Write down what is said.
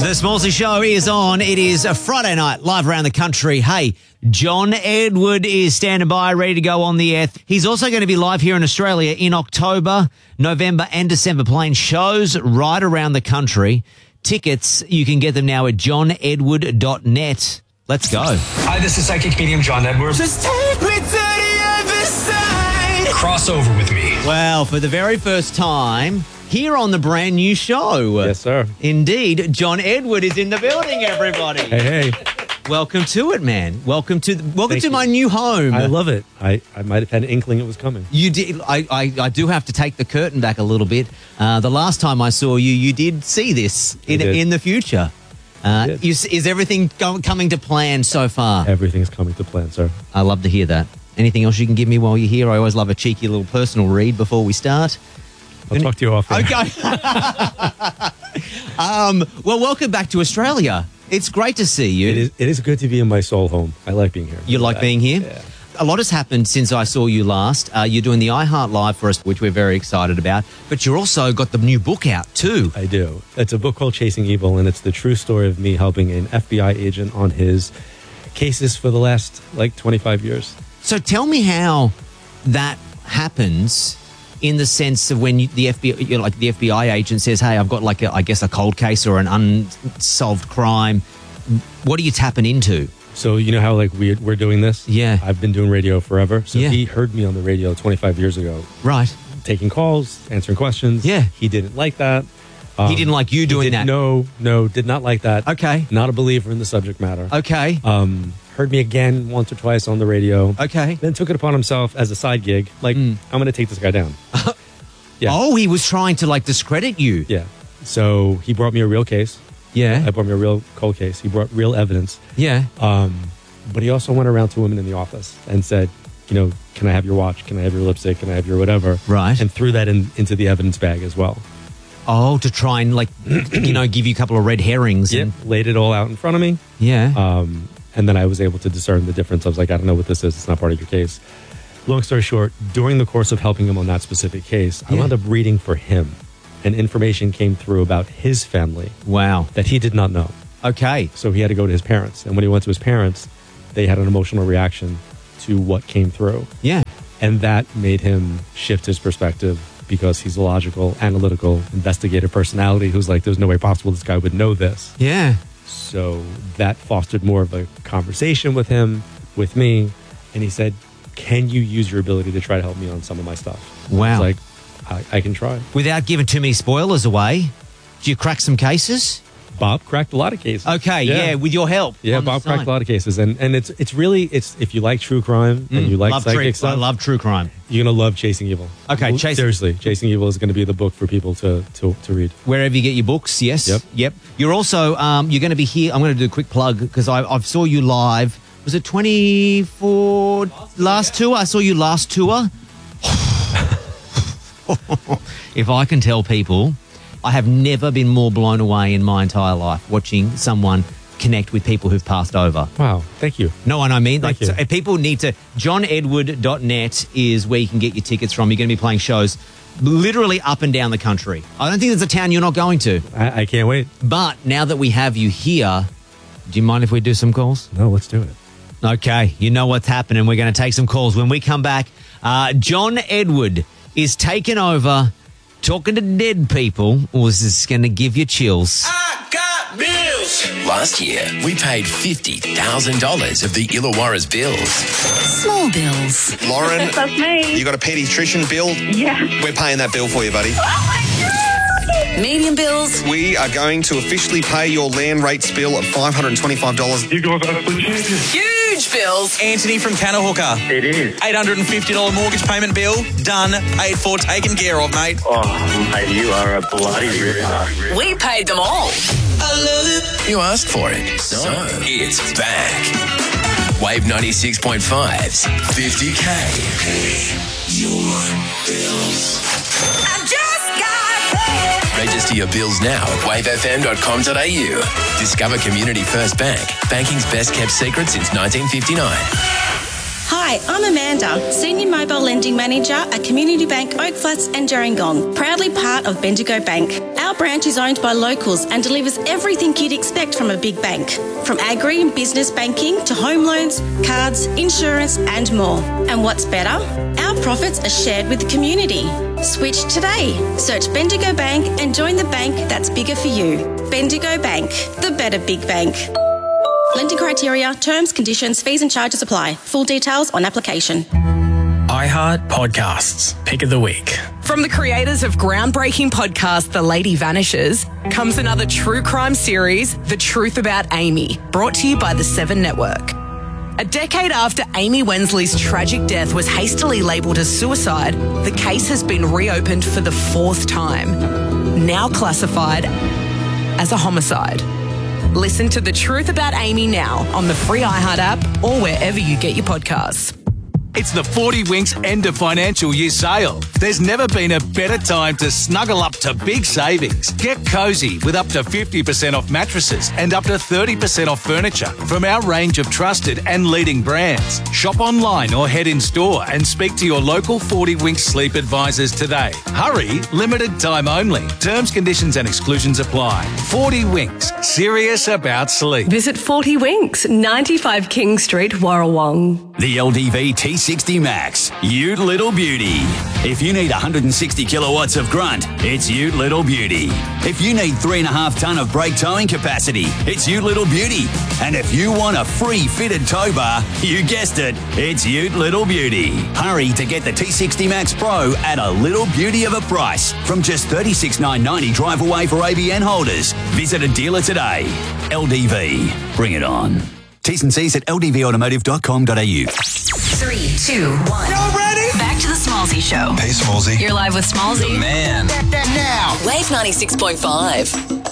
The Smallsy Show is on. It is a Friday night, live around the country. Hey, John Edward is standing by, ready to go on the air. He's also going to be live here in Australia in October, November and December, playing shows right around the country. Tickets, you can get them now at johnedward.net. Let's go. Hi, this is psychic medium John Edward. Just take me to the other side. Crossover with me. Well, for the very first time, here on the brand new show. Yes, sir. Indeed, John Edward is in the building, everybody. Hey. Welcome to it, man. Welcome to Thank you. my new home. I love it. I might have had an inkling it was coming. You did. I do have to take the curtain back a little bit. The last time I saw you, you did see this in the future. Is everything coming to plan so far? Everything's coming to plan, sir. I love to hear that. Anything else you can give me while you're here? I always love a cheeky little personal read before we start. I'll talk to you off. Okay. Well, welcome back to Australia. It's great to see you. It is good to be in my soul home. I like being here. You like being here? Yeah. A lot has happened since I saw you last. You're doing the iHeart Live for us, which we're very excited about. But you also got the new book out too. I do. It's a book called Chasing Evil, and it's the true story of me helping an FBI agent on his cases for the last 25 years. So tell me how that happens. In the sense of when the FBI agent says, "Hey, I've got a cold case or an unsolved crime." What are you tapping into? So you know how we're doing this? Yeah. I've been doing radio forever. So Yeah. he heard me on the radio 25 years ago, Right. taking calls, answering questions. Yeah. He didn't like that. He didn't like you doing that. No, did not like that. Okay. Not a believer in the subject matter. Okay. Heard me again once or twice on the radio. Okay. Then took it upon himself as a side gig. I'm going to take this guy down. Yeah. Oh, he was trying to discredit you. Yeah. So he brought me a real case. Yeah. I brought me a real cold case. He brought real evidence. Yeah. But he also went around to women in the office and said, can I have your watch? Can I have your lipstick? Can I have your whatever? Right. And threw that into the evidence bag as well. Oh, to try and give you a couple of red herrings. Yep. Laid it all out in front of me. Yeah. And then I was able to discern the difference. I was like, I don't know what this is. It's not part of your case. Long story short, during the course of helping him on that specific case, I wound up reading for him, and information came through about his family. Wow. That he did not know. Okay. So he had to go to his parents. And when he went to his parents, they had an emotional reaction to what came through. Yeah. And that made him shift his perspective because he's a logical, analytical, investigative personality who's like, there's no way possible this guy would know this. Yeah. So that fostered more of a conversation with him, with me. And he said, can you use your ability to try to help me on some of my stuff? Wow. I was like, I can try. Without giving too many spoilers away, do you crack some cases? Bob cracked a lot of cases. Okay, yeah, with your help. Yeah, on the Bob cracked side. a lot of cases. And it's really, if you like true crime and you like psychic I stuff, love true crime. you're going to love Chasing Evil. Okay, Seriously, Chasing Evil is going to be the book for people to read. Wherever you get your books, yes. Yep. You're also, you're going to be here. I'm going to do a quick plug because I saw you live. Was it 24 last tour? I saw you last tour. If I can tell people, I have never been more blown away in my entire life watching someone connect with people who've passed over. Wow, thank you. No, I mean, Thank you. so people need to. johnedward.net is where you can get your tickets from. You're going to be playing shows literally up and down the country. I don't think there's a town you're not going to. I can't wait. But now that we have you here, do you mind if we do some calls? No, let's do it. Okay, you know what's happening. We're going to take some calls. When we come back, John Edward is taking over, talking to dead people. Oh, this is going to give you chills. I got bills. Last year, we paid $50,000 of the Illawarra's bills. Small bills. Lauren, That's me. you got a paediatrician bill? Yeah. We're paying that bill for you, buddy. Medium bills. We are going to officially pay your land rates bill at $525. You guys are legit. Huge bills. Anthony from Canahooker. It is. $850 mortgage payment bill. Done. Paid for. Taken care of, mate. Oh, mate, you are a bloody ripper. We paid them all. You asked for it, so it's back. Wave 96.5's 50K. I just got paid. Register your bills now at wavefm.com.au. Discover Community First Bank, banking's best kept secret since 1959. Hi, I'm Amanda, Senior Mobile Lending Manager at Community Bank Oak Flats and Gerringong, proudly part of Bendigo Bank. Our branch is owned by locals and delivers everything you'd expect from a big bank, from agri and business banking to home loans, cards, insurance and more. And what's better? Our profits are shared with the community. Switch today. Search Bendigo Bank and join the bank that's bigger for you. Bendigo Bank, the better big bank. Lending criteria, terms, conditions, fees and charges apply. Full details on application. iHeart Podcasts, Pick of the Week. From the creators of groundbreaking podcast The Lady Vanishes comes another true crime series, The Truth About Amy, brought to you by the Seven Network. A decade after Amy Wensley's tragic death was hastily labelled as suicide, the case has been reopened for the fourth time, now classified as a homicide. Listen to The Truth About Amy now on the free iHeart app or wherever you get your podcasts. It's the 40 Winks end of financial year sale. There's never been a better time to snuggle up to big savings. Get cozy with up to 50% off mattresses and up to 30% off furniture from our range of trusted and leading brands. Shop online or head in store and speak to your local 40 Winks sleep advisors today. Hurry, limited time only. Terms, conditions and exclusions apply. 40 Winks, serious about sleep. Visit 40 Winks, 95 King Street, Warrawong. The LDV T60 Max, Ute Little Beauty. If you need 160 kilowatts of grunt, it's Ute Little Beauty. If you need 3.5 tonne of brake towing capacity, it's Ute Little Beauty. And if you want a free fitted tow bar, you guessed it, it's Ute Little Beauty. Hurry to get the T60 Max Pro at a little beauty of a price from just $36,990 drive away for ABN holders. Visit a dealer today. LDV, bring it on. T's and C's at ldvautomotive.com.au. 3, 2, 1. Y'all ready? Back to the Smallsy Show. Hey, Smallsy. You're live with Smallsy. Man. Wave 96.5.